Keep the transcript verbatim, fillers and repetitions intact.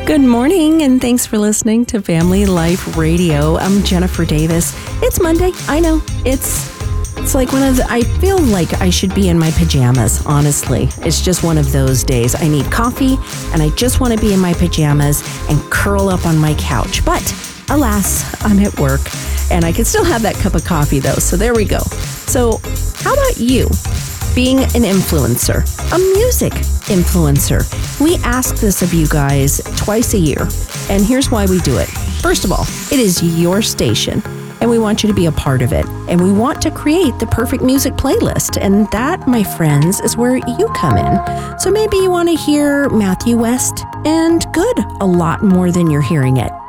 Good morning, and thanks for listening to Family Life Radio. I'm Jennifer Davis. It's Monday. I know. It's it's like one of the, I feel like I should be in my pajamas, honestly. It's just one of those days. I need coffee, and I just want to be in my pajamas and curl up on my couch. But alas, I'm at work, and I can still have that cup of coffee, though. So there we go. So how about you? Being an influencer, a music influencer. We ask this of you guys twice a year, and here's why we do it. First of all, it is your station, and we want you to be a part of it, and we want to create the perfect music playlist, and that, my friends, is where you come in. So maybe you want to hear Matthew West and good a lot more than you're hearing it.